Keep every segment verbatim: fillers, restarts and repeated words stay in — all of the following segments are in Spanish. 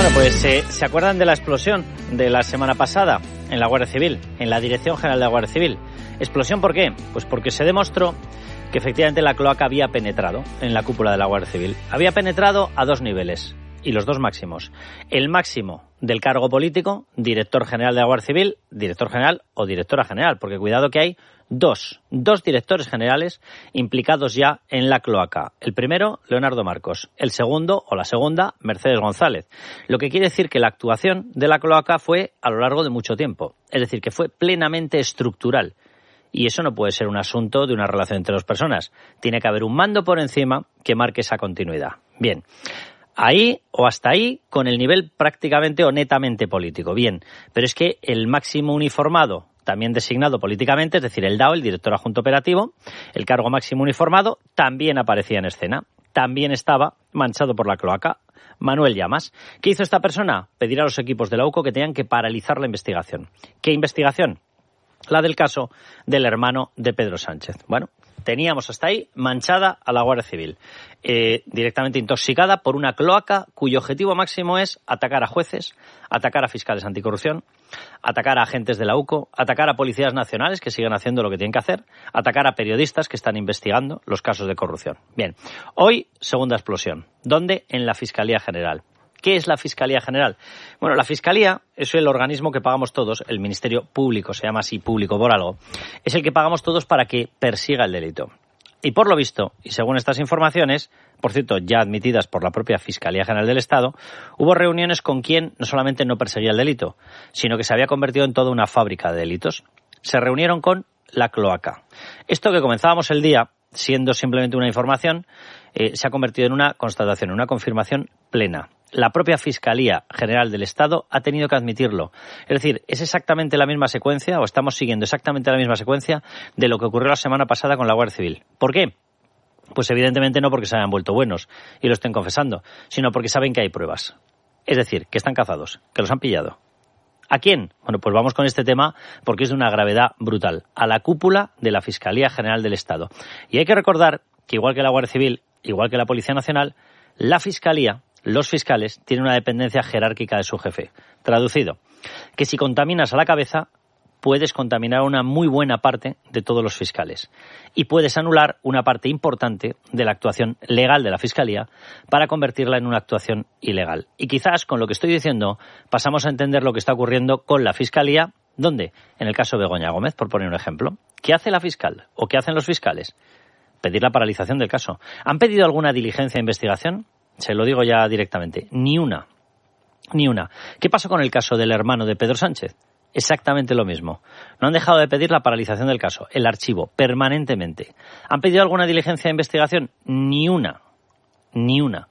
Bueno, pues eh, ¿se acuerdan de la explosión de la semana pasada en la Guardia Civil, en la Dirección General de la Guardia Civil? ¿Explosión por qué? Pues porque se demostró que efectivamente la cloaca había penetrado en la cúpula de la Guardia Civil. Había penetrado a dos niveles, y los dos máximos. El máximo del cargo político, director general de la Guardia Civil, director general o directora general, porque cuidado que hay dos, dos directores generales implicados ya en la cloaca. El primero, Leonardo Marcos. El segundo, o la segunda, Mercedes González. Lo que quiere decir que la actuación de la cloaca fue a lo largo de mucho tiempo. Es decir, que fue plenamente estructural. Y eso no puede ser un asunto de una relación entre dos personas. Tiene que haber un mando por encima que marque esa continuidad. Bien. Ahí o hasta ahí con el nivel prácticamente o netamente político. Bien, pero es que el máximo uniformado, también designado políticamente, es decir, el D A O, el director adjunto operativo, el cargo máximo uniformado, también aparecía en escena. También estaba manchado por la cloaca. Manuel Llamas. ¿Qué hizo esta persona? Pedir a los equipos de la U C O que tenían que paralizar la investigación. ¿Qué investigación? La del caso del hermano de Pedro Sánchez. Bueno, teníamos hasta ahí manchada a la Guardia Civil, eh, directamente intoxicada por una cloaca cuyo objetivo máximo es atacar a jueces, atacar a fiscales anticorrupción, atacar a agentes de la U C O, atacar a policías nacionales que siguen haciendo lo que tienen que hacer, atacar a periodistas que están investigando los casos de corrupción. Bien, hoy segunda explosión. ¿Dónde? En la Fiscalía General. ¿Qué es la Fiscalía General? Bueno, la Fiscalía es el organismo que pagamos todos, el Ministerio Público, se llama así público por algo, es el que pagamos todos para que persiga el delito. Y por lo visto, y según estas informaciones, por cierto, ya admitidas por la propia Fiscalía General del Estado, hubo reuniones con quien no solamente no perseguía el delito, sino que se había convertido en toda una fábrica de delitos. Se reunieron con la cloaca. Esto que comenzábamos el día, siendo simplemente una información, eh, se ha convertido en una constatación, en una confirmación plena. La propia Fiscalía General del Estado ha tenido que admitirlo. Es decir, es exactamente la misma secuencia, o estamos siguiendo exactamente la misma secuencia de lo que ocurrió la semana pasada con la Guardia Civil. ¿Por qué? Pues evidentemente no porque se hayan vuelto buenos y lo estén confesando, sino porque saben que hay pruebas. Es decir, que están cazados, que los han pillado. ¿A quién? Bueno, pues vamos con este tema porque es de una gravedad brutal. A la cúpula de la Fiscalía General del Estado. Y hay que recordar que igual que la Guardia Civil, igual que la Policía Nacional, la Fiscalía, los fiscales, tienen una dependencia jerárquica de su jefe. Traducido, que si contaminas a la cabeza, puedes contaminar una muy buena parte de todos los fiscales. Y puedes anular una parte importante de la actuación legal de la Fiscalía para convertirla en una actuación ilegal. Y quizás con lo que estoy diciendo pasamos a entender lo que está ocurriendo con la Fiscalía. ¿Dónde? En el caso de Begoña Gómez, por poner un ejemplo. ¿Qué hace la fiscal? ¿O qué hacen los fiscales? Pedir la paralización del caso. ¿Han pedido alguna diligencia de investigación? Se lo digo ya directamente. Ni una. Ni una. ¿Qué pasó con el caso del hermano de Pedro Sánchez? Exactamente lo mismo. No han dejado de pedir la paralización del caso, el archivo, permanentemente. ¿Han pedido alguna diligencia de investigación? Ni una. Ni una.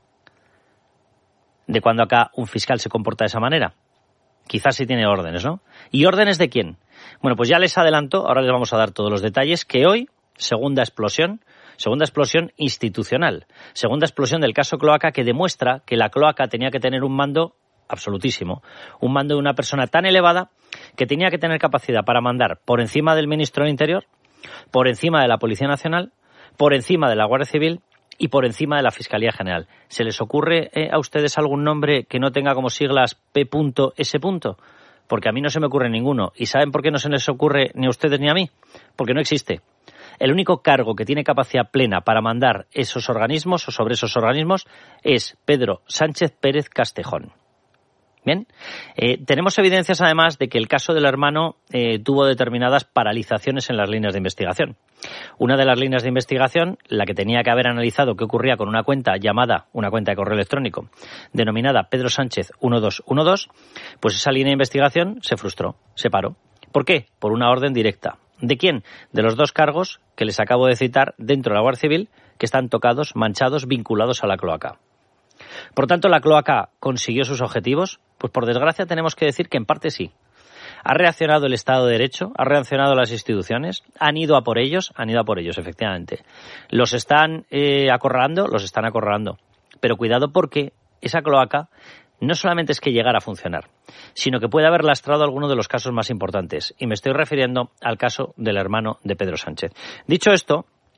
¿De cuándo acá un fiscal se comporta de esa manera? Quizás sí tiene órdenes, ¿no? ¿Y órdenes de quién? Bueno, pues ya les adelanto, ahora les vamos a dar todos los detalles, que hoy, segunda explosión, segunda explosión institucional, segunda explosión del caso Cloaca que demuestra que la Cloaca tenía que tener un mando absolutísimo, un mando de una persona tan elevada que tenía que tener capacidad para mandar por encima del ministro del Interior, por encima de la Policía Nacional, por encima de la Guardia Civil y por encima de la Fiscalía General. ¿Se les ocurre eh, a ustedes algún nombre que no tenga como siglas P S? Porque a mí no se me ocurre ninguno. ¿Y saben por qué no se les ocurre ni a ustedes ni a mí? Porque no existe. El único cargo que tiene capacidad plena para mandar esos organismos o sobre esos organismos es Pedro Sánchez Pérez Castejón. Bien, eh, tenemos evidencias además de que el caso del hermano eh, tuvo determinadas paralizaciones en las líneas de investigación. Una de las líneas de investigación, la que tenía que haber analizado qué ocurría con una cuenta llamada, una cuenta de correo electrónico, denominada Pedro Sánchez uno dos uno dos, pues esa línea de investigación se frustró, se paró. ¿Por qué? Por una orden directa. ¿De quién? De los dos cargos que les acabo de citar dentro de la Guardia Civil que están tocados, manchados, vinculados a la cloaca. Por tanto, ¿la cloaca consiguió sus objetivos? Pues por desgracia tenemos que decir que en parte sí. ¿Ha reaccionado el Estado de Derecho? ¿Ha reaccionado las instituciones? ¿Han ido a por ellos? Han ido a por ellos, efectivamente. ¿Los están eh, acorralando? Los están acorralando. Pero cuidado porque esa cloaca no solamente es que llegara a funcionar, sino que puede haber lastrado alguno de los casos más importantes. Y me estoy refiriendo al caso del hermano de Pedro Sánchez. Dicho esto,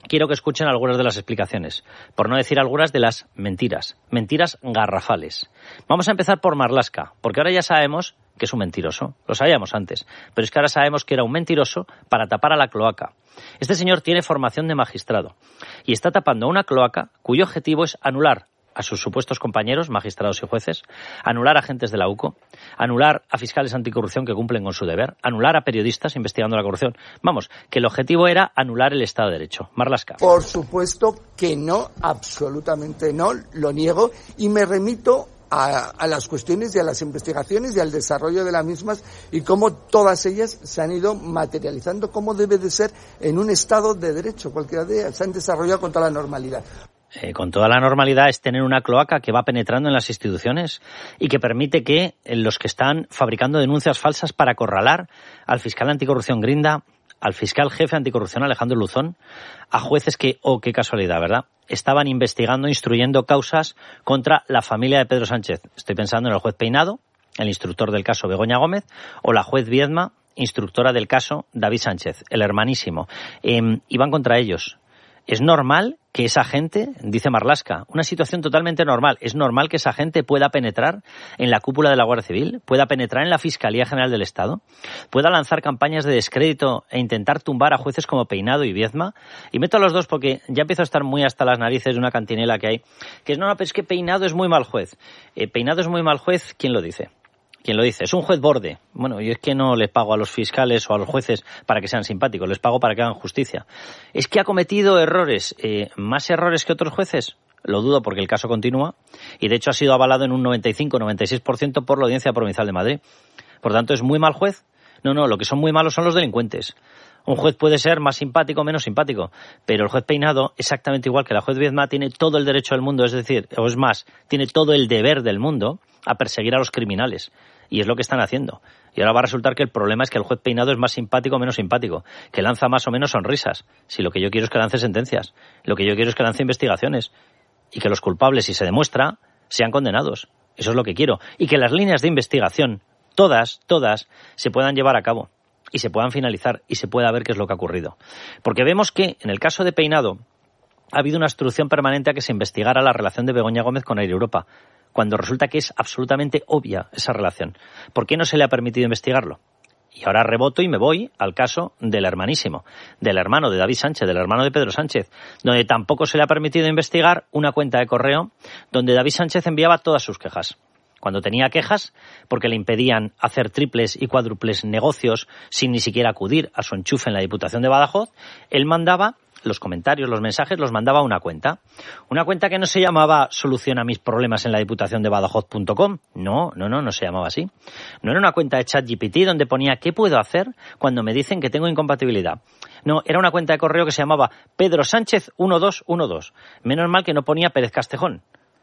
quiero que escuchen algunas de las explicaciones, por no decir algunas de las mentiras, mentiras garrafales. Vamos a empezar por Marlaska, porque ahora ya sabemos que es un mentiroso, lo sabíamos antes, pero es que ahora sabemos que era un mentiroso para tapar a la cloaca. Este señor tiene formación de magistrado y está tapando una cloaca cuyo objetivo es anular a sus supuestos compañeros, magistrados y jueces, anular a agentes de la U C O, anular a fiscales anticorrupción que cumplen con su deber, anular a periodistas investigando la corrupción. Vamos, que el objetivo era anular el Estado de Derecho. Marlaska. Por supuesto que no, absolutamente no, lo niego y me remito a, a las cuestiones y a las investigaciones y al desarrollo de las mismas y cómo todas ellas se han ido materializando como debe de ser en un Estado de Derecho. Cualquiera de ellas se han desarrollado con toda la normalidad. Eh, con toda la normalidad es tener una cloaca que va penetrando en las instituciones y que permite que los que están fabricando denuncias falsas para acorralar al fiscal anticorrupción Grinda, al fiscal jefe anticorrupción Alejandro Luzón, a jueces que, oh, qué casualidad, ¿verdad?, estaban investigando, instruyendo causas contra la familia de Pedro Sánchez. Estoy pensando en el juez Peinado, el instructor del caso Begoña Gómez, o la juez Viedma, instructora del caso David Sánchez, el hermanísimo. Eh, iban contra ellos. Es normal que esa gente, dice Marlaska, una situación totalmente normal, es normal que esa gente pueda penetrar en la cúpula de la Guardia Civil, pueda penetrar en la Fiscalía General del Estado, pueda lanzar campañas de descrédito e intentar tumbar a jueces como Peinado y Viedma. Y meto a los dos porque ya empiezo a estar muy hasta las narices de una cantinela que hay, que es, no, no, pero es que Peinado es muy mal juez. Eh, Peinado es muy mal juez, ¿quién lo dice? ¿Quién lo dice? Es un juez borde. Bueno, yo es que no les pago a los fiscales o a los jueces para que sean simpáticos, les pago para que hagan justicia. ¿Es que ha cometido errores, eh, más errores que otros jueces? Lo dudo porque el caso continúa y de hecho ha sido avalado en un noventa y cinco noventa y seis por ciento por la Audiencia Provincial de Madrid. Por tanto, ¿es muy mal juez? No, no, lo que son muy malos son los delincuentes. Un juez puede ser más simpático o menos simpático, pero el juez Peinado, exactamente igual que la juez Viedma, tiene todo el derecho del mundo, es decir, o es más, tiene todo el deber del mundo a perseguir a los criminales. Y es lo que están haciendo. Y ahora va a resultar que el problema es que el juez Peinado es más simpático o menos simpático, que lanza más o menos sonrisas. Si lo que yo quiero es que lance sentencias, lo que yo quiero es que lance investigaciones y que los culpables, si se demuestra, sean condenados. Eso es lo que quiero. Y que las líneas de investigación, todas, todas, se puedan llevar a cabo y se puedan finalizar y se pueda ver qué es lo que ha ocurrido. Porque vemos que en el caso de Peinado ha habido una instrucción permanente a que se investigara la relación de Begoña Gómez con Air Europa, cuando resulta que es absolutamente obvia esa relación. ¿Por qué no se le ha permitido investigarlo? Y ahora reboto y me voy al caso del hermanísimo, del hermano de David Sánchez, del hermano de Pedro Sánchez, donde tampoco se le ha permitido investigar una cuenta de correo donde David Sánchez enviaba todas sus quejas. Cuando tenía quejas, porque le impedían hacer triples y cuádruples negocios sin ni siquiera acudir a su enchufe en la Diputación de Badajoz, él mandaba los comentarios, los mensajes, los mandaba a una cuenta. Una cuenta que no se llamaba Soluciona mis problemas en la Diputación de Badajoz punto com. No, no, no, no se llamaba así. No era una cuenta de ChatGPT donde ponía ¿qué puedo hacer cuando me dicen que tengo incompatibilidad? No, era una cuenta de correo que se llamaba Pedro Sánchez uno dos uno dos. Menos mal que no ponía Pérez Castejón.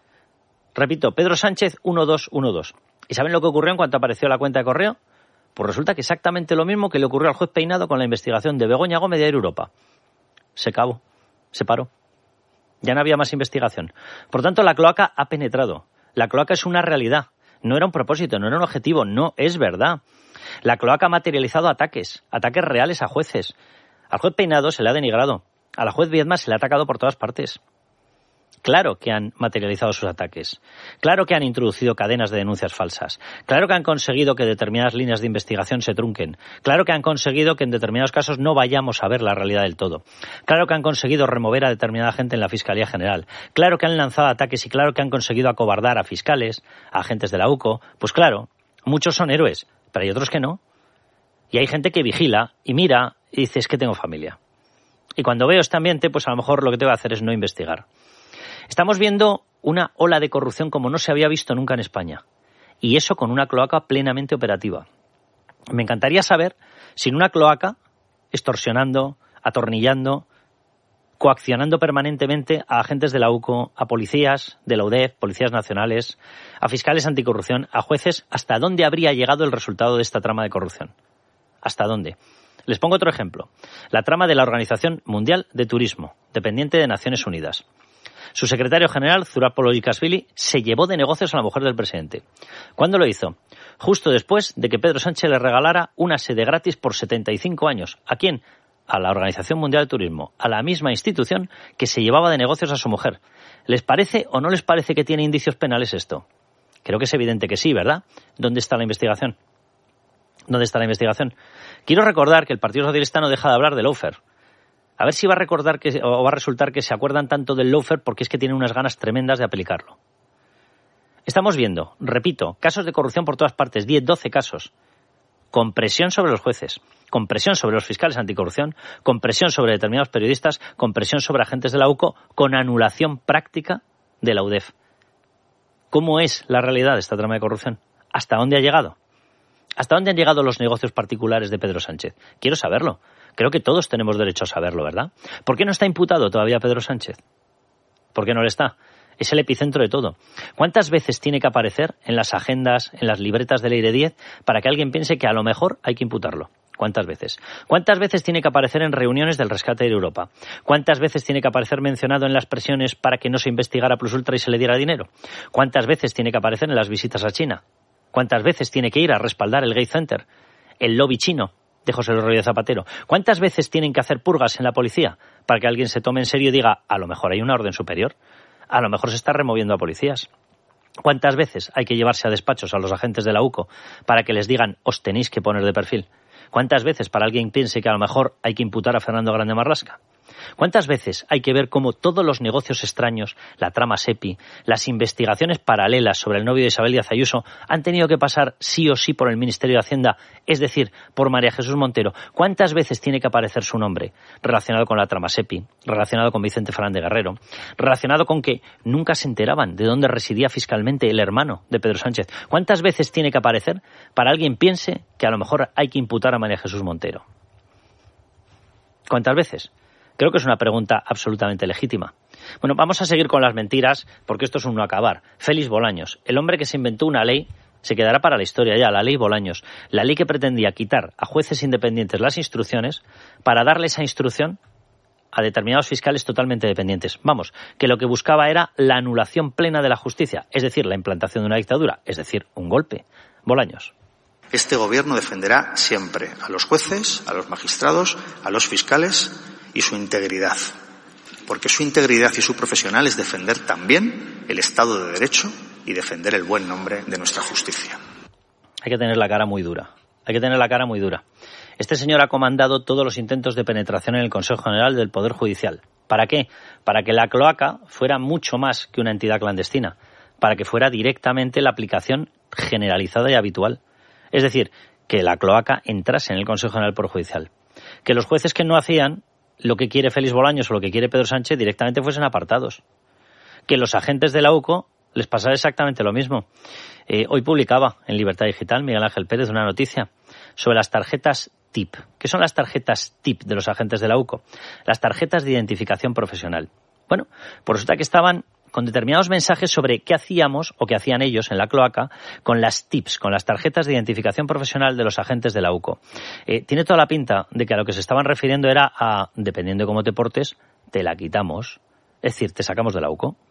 Repito, Pedro Sánchez uno dos uno dos. ¿Y saben lo que ocurrió en cuanto apareció la cuenta de correo? Pues resulta que exactamente lo mismo que le ocurrió al juez Peinado con la investigación de Begoña Gómez de Air Europa. Se acabó, se paró. Ya no había más investigación. Por tanto, la cloaca ha penetrado. La cloaca es una realidad. No era un propósito, no era un objetivo, no es verdad. La cloaca ha materializado ataques, ataques reales a jueces. Al juez Peinado se le ha denigrado. A la juez Viedma se le ha atacado por todas partes. Claro que han materializado sus ataques. Claro que han introducido cadenas de denuncias falsas. Claro que han conseguido que determinadas líneas de investigación se trunquen. Claro que han conseguido que en determinados casos no vayamos a ver la realidad del todo. Claro que han conseguido remover a determinada gente en la Fiscalía General. Claro que han lanzado ataques y claro que han conseguido acobardar a fiscales, a agentes de la U C O. Pues claro, muchos son héroes, pero hay otros que no. Y hay gente que vigila y mira y dice, es que tengo familia. Y cuando veo este ambiente, pues a lo mejor lo que tengo que hacer es no investigar. Estamos viendo una ola de corrupción como no se había visto nunca en España. Y eso con una cloaca plenamente operativa. Me encantaría saber si en una cloaca, extorsionando, atornillando, coaccionando permanentemente a agentes de la U C O, a policías de la U D E F, policías nacionales, a fiscales anticorrupción, a jueces, ¿hasta dónde habría llegado el resultado de esta trama de corrupción? ¿Hasta dónde? Les pongo otro ejemplo. La trama de la Organización Mundial de Turismo, dependiente de Naciones Unidas. Su secretario general, Zurab Polodikashvili, se llevó de negocios a la mujer del presidente. ¿Cuándo lo hizo? Justo después de que Pedro Sánchez le regalara una sede gratis por setenta y cinco años. ¿A quién? a la Organización Mundial de Turismo, a la misma institución que se llevaba de negocios a su mujer. ¿Les parece o no les parece que tiene indicios penales esto? Creo que es evidente que sí, ¿verdad? ¿Dónde está la investigación? ¿Dónde está la investigación? Quiero recordar que el Partido Socialista no deja de hablar del lawfare. A ver si va a recordar que, o va a resultar que se acuerdan tanto del lawfare porque es que tienen unas ganas tremendas de aplicarlo. Estamos viendo, repito, casos de corrupción por todas partes, diez, doce casos, con presión sobre los jueces, con presión sobre los fiscales anticorrupción, con presión sobre determinados periodistas, con presión sobre agentes de la U C O, con anulación práctica de la U D E F. ¿Cómo es la realidad de esta trama de corrupción? ¿Hasta dónde ha llegado? ¿Hasta dónde han llegado los negocios particulares de Pedro Sánchez? Quiero saberlo. Creo que todos tenemos derecho a saberlo, ¿verdad? ¿Por qué no está imputado todavía Pedro Sánchez? ¿Por qué no lo está? Es el epicentro de todo. ¿Cuántas veces tiene que aparecer en las agendas, en las libretas del Eire diez, para que alguien piense que a lo mejor hay que imputarlo? ¿Cuántas veces? ¿Cuántas veces tiene que aparecer en reuniones del rescate de Europa? ¿Cuántas veces tiene que aparecer mencionado en las presiones para que no se investigara Plus Ultra y se le diera dinero? ¿Cuántas veces tiene que aparecer en las visitas a China? ¿Cuántas veces tiene que ir a respaldar el Gates Center, el lobby chino de José Luis Rodríguez Zapatero? ¿Cuántas veces tienen que hacer purgas en la policía para que alguien se tome en serio y diga, a lo mejor hay una orden superior? A lo mejor se está removiendo a policías. ¿Cuántas veces hay que llevarse a despachos a los agentes de la U C O para que les digan, os tenéis que poner de perfil? ¿Cuántas veces para alguien piense que a lo mejor hay que imputar a Fernando Grande Marlaska? ¿Cuántas veces hay que ver cómo todos los negocios extraños, la trama SEPI, las investigaciones paralelas sobre el novio de Isabel Díaz Ayuso han tenido que pasar sí o sí por el Ministerio de Hacienda, es decir, por María Jesús Montero? ¿Cuántas veces tiene que aparecer su nombre relacionado con la trama SEPI, relacionado con Vicente Fernández Guerrero, relacionado con que nunca se enteraban de dónde residía fiscalmente el hermano de Pedro Sánchez? ¿Cuántas veces tiene que aparecer para alguien piense que a lo mejor hay que imputar a María Jesús Montero? ¿Cuántas veces? Creo que es una pregunta absolutamente legítima. Bueno, vamos a seguir con las mentiras, porque esto es un no acabar. Félix Bolaños, el hombre que se inventó una ley, se quedará para la historia ya, la ley Bolaños. La ley que pretendía quitar a jueces independientes las instrucciones para darle esa instrucción a determinados fiscales totalmente dependientes. Vamos, que lo que buscaba era la anulación plena de la justicia, es decir, la implantación de una dictadura, es decir, un golpe. Bolaños. Este gobierno defenderá siempre a los jueces, a los magistrados, a los fiscales y su integridad, porque su integridad y su profesional es defender también el Estado de Derecho y defender el buen nombre de nuestra justicia. Hay que tener la cara muy dura, hay que tener la cara muy dura. Este señor ha comandado todos los intentos de penetración en el Consejo General del Poder Judicial. ¿Para qué? Para que la cloaca fuera mucho más que una entidad clandestina, para que fuera directamente la aplicación generalizada y habitual. Es decir, que la cloaca entrase en el Consejo General del Poder Judicial. Que los jueces que no hacían lo que quiere Félix Bolaños o lo que quiere Pedro Sánchez directamente fuesen apartados. Que los agentes de la U C O les pasara exactamente lo mismo. Eh, hoy publicaba en Libertad Digital Miguel Ángel Pérez una noticia sobre las tarjetas T I P. ¿Qué son las tarjetas T I P de los agentes de la U C O? Las tarjetas de identificación profesional. Bueno, pues resulta que estaban con determinados mensajes sobre qué hacíamos o qué hacían ellos en la cloaca con las T I Ps, con las tarjetas de identificación profesional de los agentes de la U C O. Eh, tiene toda la pinta de que a lo que se estaban refiriendo era a, dependiendo de cómo te portes, te la quitamos, es decir, te sacamos de la U C O.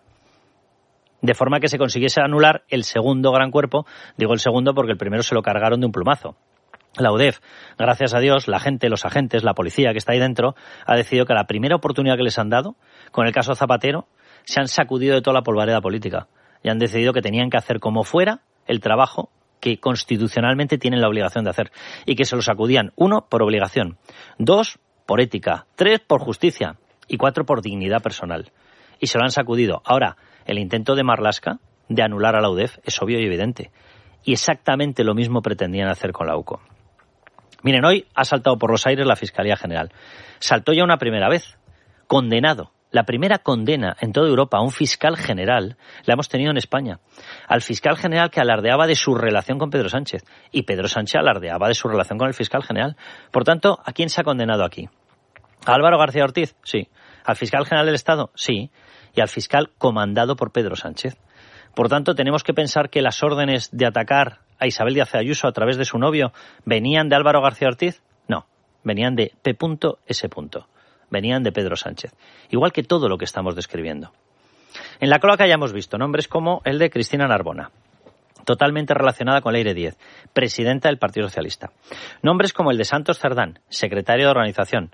De forma que se consiguiese anular el segundo gran cuerpo, digo el segundo porque el primero se lo cargaron de un plumazo. La U D E F, gracias a Dios, la gente, los agentes, la policía que está ahí dentro, ha decidido que la primera oportunidad que les han dado, con el caso Zapatero, se han sacudido de toda la polvareda política y han decidido que tenían que hacer como fuera el trabajo que constitucionalmente tienen la obligación de hacer y que se lo sacudían, uno, por obligación, dos, por ética, tres, por justicia y cuatro, por dignidad personal. Y se lo han sacudido. Ahora, el intento de Marlaska de anular a la U D E F es obvio y evidente. Y exactamente lo mismo pretendían hacer con la U C O. Miren, hoy ha saltado por los aires la Fiscalía General. Saltó ya una primera vez, condenado. La primera condena en toda Europa a un fiscal general la hemos tenido en España. Al fiscal general que alardeaba de su relación con Pedro Sánchez. Y Pedro Sánchez alardeaba de su relación con el fiscal general. Por tanto, ¿a quién se ha condenado aquí? ¿A Álvaro García Ortiz? Sí. ¿Al fiscal general del Estado? Sí. Y al fiscal comandado por Pedro Sánchez. Por tanto, tenemos que pensar que las órdenes de atacar a Isabel Díaz Ayuso a través de su novio venían de Álvaro García Ortiz. No, venían de P S Venían de Pedro Sánchez. Igual que todo lo que estamos describiendo. En la cloaca ya hemos visto nombres como el de Cristina Narbona, totalmente relacionada con la Eire diez, presidenta del Partido Socialista. Nombres como el de Santos Cerdán, secretario de organización,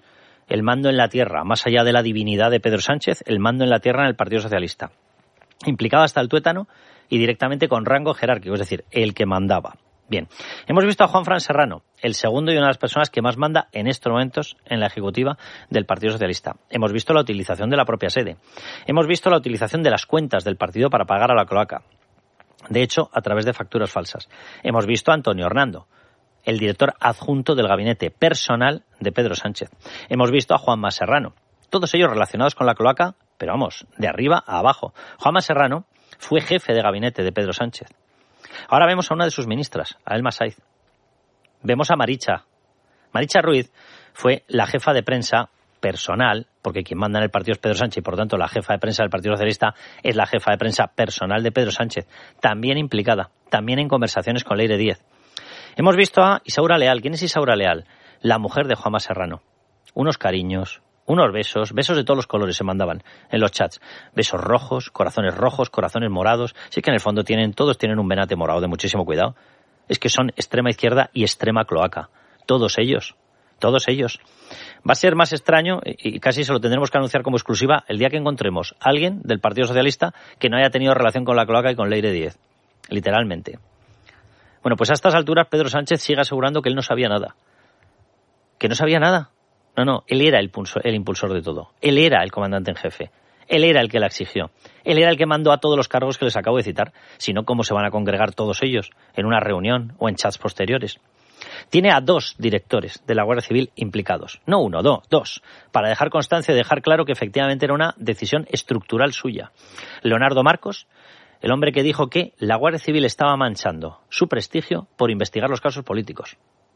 el mando en la tierra, más allá de la divinidad de Pedro Sánchez, el mando en la tierra en el Partido Socialista. Implicado hasta el tuétano y directamente con rango jerárquico, es decir, el que mandaba. Bien, hemos visto a Juanfran Serrano, el segundo y una de las personas que más manda en estos momentos en la ejecutiva del Partido Socialista. Hemos visto la utilización de la propia sede. Hemos visto la utilización de las cuentas del partido para pagar a la cloaca. De hecho, a través de facturas falsas. Hemos visto a Antonio Hernando, el director adjunto del gabinete personal de Pedro Sánchez. Hemos visto a Juanma Serrano. Todos ellos relacionados con la cloaca, pero vamos, de arriba a abajo. Juanma Serrano fue jefe de gabinete de Pedro Sánchez. Ahora vemos a una de sus ministras, a Elma Saiz. Vemos a Maricha. Maricha Ruiz fue la jefa de prensa personal, porque quien manda en el partido es Pedro Sánchez y por tanto la jefa de prensa del Partido Socialista es la jefa de prensa personal de Pedro Sánchez, también implicada, también en conversaciones con Leire Díez. Hemos visto a Isaura Leal. ¿Quién es Isaura Leal? La mujer de Juanma Serrano. Unos cariños, unos besos, besos de todos los colores se mandaban en los chats. Besos rojos, corazones rojos, corazones morados. Sí que en el fondo tienen, todos tienen un venate morado, de muchísimo cuidado. Es que son extrema izquierda y extrema cloaca. Todos ellos. Todos ellos. Va a ser más extraño, y casi se lo tendremos que anunciar como exclusiva, el día que encontremos a alguien del Partido Socialista que no haya tenido relación con la cloaca y con Leire Díez. Literalmente. Bueno, pues a estas alturas Pedro Sánchez sigue asegurando que él no sabía nada. ¿Que no sabía nada? No, no, él era el impulsor, el impulsor de todo. Él era el comandante en jefe. Él era el que la exigió. Él era el que mandó a todos los cargos que les acabo de citar. Si no, ¿cómo se van a congregar todos ellos en una reunión o en chats posteriores? Tiene a dos directores de la Guardia Civil implicados. No uno, no, dos. Para dejar constancia y dejar claro que efectivamente era una decisión estructural suya. Leonardo Marcos, el hombre que dijo que la Guardia Civil estaba manchando su prestigio por investigar los casos políticos.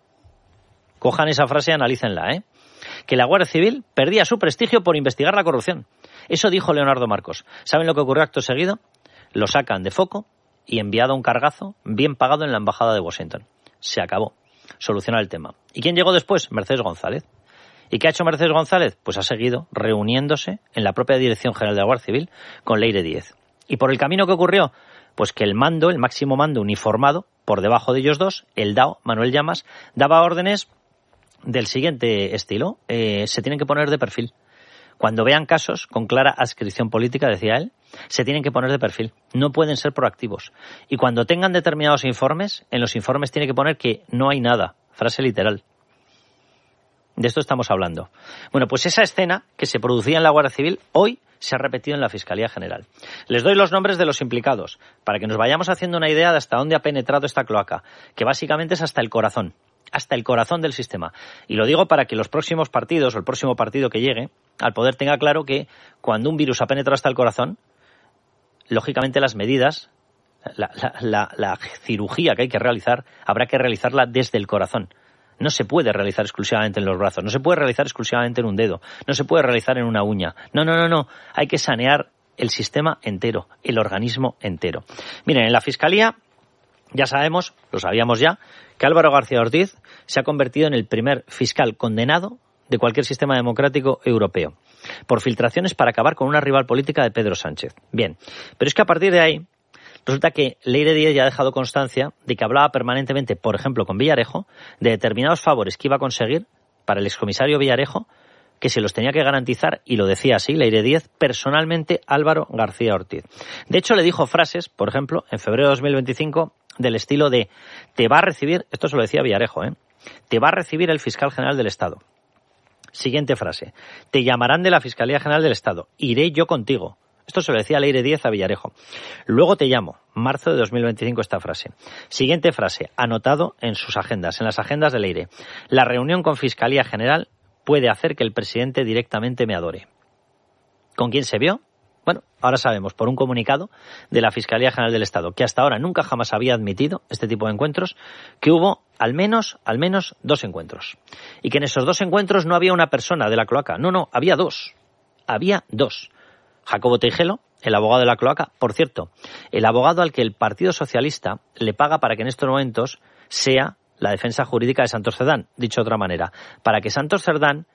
Cojan esa frase y analícenla, ¿eh? Que la Guardia Civil perdía su prestigio por investigar la corrupción. Eso dijo Leonardo Marcos. ¿Saben lo que ocurrió acto seguido? Lo sacan de foco y enviado a un cargazo bien pagado en la Embajada de Washington. Se acabó. Solucionar el tema. ¿Y quién llegó después? Mercedes González. ¿Y qué ha hecho Mercedes González? Pues ha seguido reuniéndose en la propia Dirección General de la Guardia Civil con Leire Díez. ¿Y por el camino que ocurrió? Pues que el mando, el máximo mando uniformado, por debajo de ellos dos, el D A O, Manuel Llamas, daba órdenes del siguiente estilo. Eh, se tienen que poner de perfil. Cuando vean casos con clara adscripción política, decía él, se tienen que poner de perfil. No pueden ser proactivos. Y cuando tengan determinados informes, en los informes tiene que poner que no hay nada. Frase literal. De esto estamos hablando. Bueno, pues esa escena que se producía en la Guardia Civil hoy se ha repetido en la Fiscalía General. Les doy los nombres de los implicados para que nos vayamos haciendo una idea de hasta dónde ha penetrado esta cloaca, que básicamente es hasta el corazón. Hasta el corazón del sistema. Y lo digo para que los próximos partidos o el próximo partido que llegue al poder tenga claro que cuando un virus ha penetrado hasta el corazón, lógicamente las medidas, la, la, la, la cirugía que hay que realizar, habrá que realizarla desde el corazón. No se puede realizar exclusivamente en los brazos, no se puede realizar exclusivamente en un dedo, no se puede realizar en una uña. No, no, no, no. Hay que sanear el sistema entero, el organismo entero. Miren, en la Fiscalía ya sabemos, lo sabíamos ya, que Álvaro García Ortiz se ha convertido en el primer fiscal condenado de cualquier sistema democrático europeo por filtraciones para acabar con una rival política de Pedro Sánchez. Bien, pero es que a partir de ahí resulta que Leire Díez ya ha dejado constancia de que hablaba permanentemente, por ejemplo, con Villarejo, de determinados favores que iba a conseguir para el excomisario Villarejo, que se los tenía que garantizar, y lo decía así, Leire Díez, personalmente Álvaro García Ortiz. De hecho, le dijo frases, por ejemplo, en febrero de dos mil veinticinco, del estilo de, te va a recibir, esto se lo decía Villarejo, ¿eh? te va a recibir el fiscal general del Estado. Siguiente frase, te llamarán de la Fiscalía General del Estado, iré yo contigo. Esto se lo decía Leire Díez a Villarejo. Luego te llamo, marzo de dos mil veinticinco esta frase. Siguiente frase, anotado en sus agendas, en las agendas de Leire. La reunión con Fiscalía General puede hacer que el presidente directamente me adore. ¿Con quién se vio? Bueno, ahora sabemos por un comunicado de la Fiscalía General del Estado, que hasta ahora nunca jamás había admitido este tipo de encuentros, que hubo al menos, al menos dos encuentros. Y que en esos dos encuentros no había una persona de la cloaca. No, no, había dos. Había dos. Jacobo Teijelo, el abogado de la cloaca, por cierto, el abogado al que el Partido Socialista le paga para que en estos momentos sea la defensa jurídica de Santos Cerdán, dicho de otra manera, para que Santos Cerdán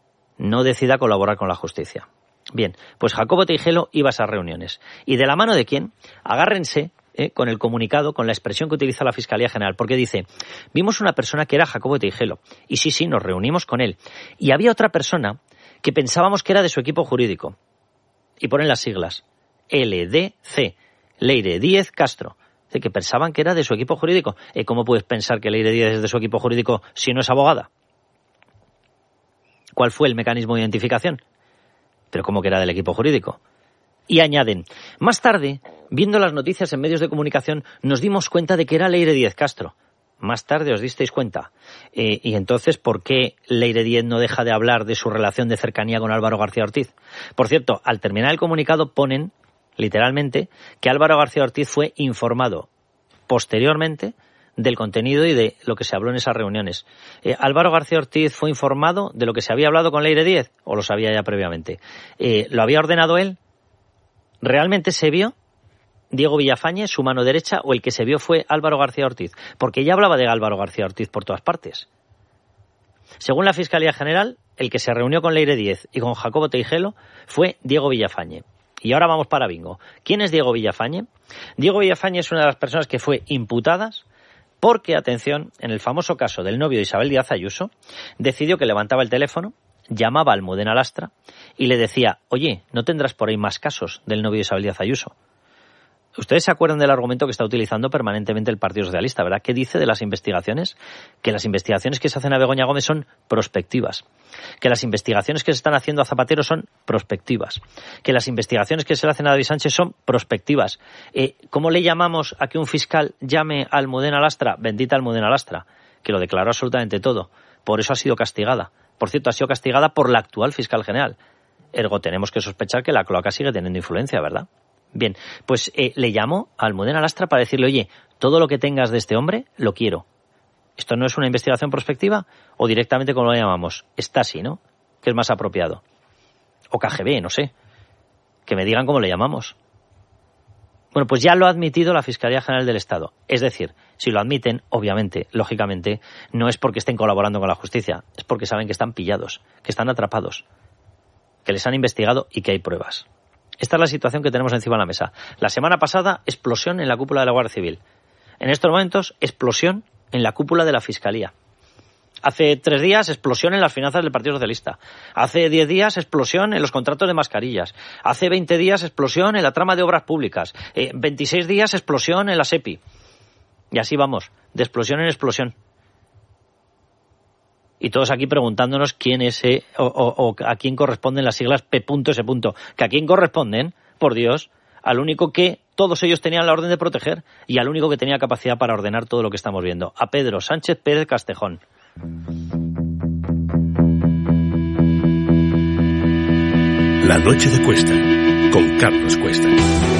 no decida colaborar con la justicia. Bien, pues Jacobo Teijelo iba a esas reuniones. ¿Y de la mano de quién? Agárrense eh, con el comunicado, con la expresión que utiliza la Fiscalía General, porque dice, vimos una persona que era Jacobo Teijelo, y sí, sí, nos reunimos con él. Y había otra persona que pensábamos que era de su equipo jurídico. Y ponen las siglas. L D C, Leire Díez Castro. Dice que pensaban que era de su equipo jurídico. ¿Y cómo puedes pensar que Leire Díez es de su equipo jurídico si no es abogada? ¿Cuál fue el mecanismo de identificación? Pero ¿cómo que era del equipo jurídico? Y añaden, más tarde, viendo las noticias en medios de comunicación, nos dimos cuenta de que era Leire Díez Castro. Más tarde os disteis cuenta. Eh, y entonces, ¿por qué Leire Díez no deja de hablar de su relación de cercanía con Álvaro García Ortiz? Por cierto, al terminar el comunicado ponen, literalmente, que Álvaro García Ortiz fue informado posteriormente del contenido y de lo que se habló en esas reuniones. Eh, ¿Álvaro García Ortiz fue informado de lo que se había hablado con Leire Díez? ¿O lo sabía ya previamente? Eh, ¿Lo había ordenado él? ¿Realmente se vio Diego Villafañe, su mano derecha, o el que se vio fue Álvaro García Ortiz? Porque ya hablaba de Álvaro García Ortiz por todas partes. Según la Fiscalía General, el que se reunió con Leire Díez y con Jacobo Teijelo fue Diego Villafañe. Y ahora vamos para bingo. ¿Quién es Diego Villafañe? Diego Villafañe es una de las personas que fue imputadas porque, atención, en el famoso caso del novio de Isabel Díaz Ayuso, decidió que levantaba el teléfono, llamaba a Almudena Lastra y le decía, oye, ¿no tendrás por ahí más casos del novio de Isabel Díaz Ayuso? Ustedes se acuerdan del argumento que está utilizando permanentemente el Partido Socialista, ¿verdad? ¿Qué dice de las investigaciones? Que las investigaciones que se hacen a Begoña Gómez son prospectivas. Que las investigaciones que se están haciendo a Zapatero son prospectivas. Que las investigaciones que se le hacen a David Sánchez son prospectivas. Eh, ¿Cómo le llamamos a que un fiscal llame a Almudena Lastra? Bendita Almudena Lastra, que lo declaró absolutamente todo. Por eso ha sido castigada. Por cierto, ha sido castigada por la actual fiscal general. Ergo, tenemos que sospechar que la cloaca sigue teniendo influencia, ¿verdad? Bien, pues eh, le llamó a Almudena Lastra para decirle, oye, todo lo que tengas de este hombre, lo quiero. ¿Esto no es una investigación prospectiva? O directamente, como lo llamamos, Stasi, ¿no? Que es más apropiado. O K G B, no sé. Que me digan cómo le llamamos. Bueno, pues ya lo ha admitido la Fiscalía General del Estado. Es decir, si lo admiten, obviamente, lógicamente, no es porque estén colaborando con la justicia, es porque saben que están pillados, que están atrapados, que les han investigado y que hay pruebas. Esta es la situación que tenemos encima de la mesa. La semana pasada, explosión en la cúpula de la Guardia Civil. En estos momentos, explosión en la cúpula de la Fiscalía. Hace tres días, explosión en las finanzas del Partido Socialista. Hace diez días, explosión en los contratos de mascarillas. Hace veinte días, explosión en la trama de obras públicas. Eh, veintiséis días, explosión en la SEPI. Y así vamos, de explosión en explosión. Y todos aquí preguntándonos quién es eh, o, o, o a quién corresponden las siglas P S. Que a quién corresponden, por Dios, al único que todos ellos tenían la orden de proteger y al único que tenía capacidad para ordenar todo lo que estamos viendo, a Pedro Sánchez Pérez Castejón. La noche de Cuesta, con Carlos Cuesta.